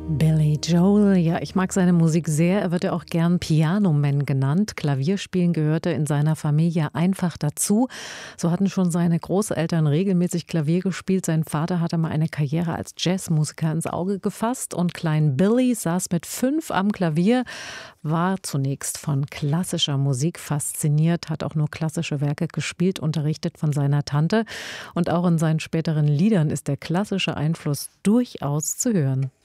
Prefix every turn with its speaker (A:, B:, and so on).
A: Billy Joel, ja, ich mag seine Musik sehr. Er wird ja auch gern Piano-Man genannt. Klavierspielen gehörte in seiner Familie einfach dazu. So hatten schon seine Großeltern regelmäßig Klavier gespielt. Sein Vater hatte mal eine Karriere als Jazzmusiker ins Auge gefasst. Und Klein Billy saß mit 5 am Klavier, war zunächst von klassischer Musik fasziniert, hat auch nur klassische Werke gespielt, unterrichtet von seiner Tante. Und auch in seinen späteren Liedern ist der klassische Einfluss durchaus zu hören.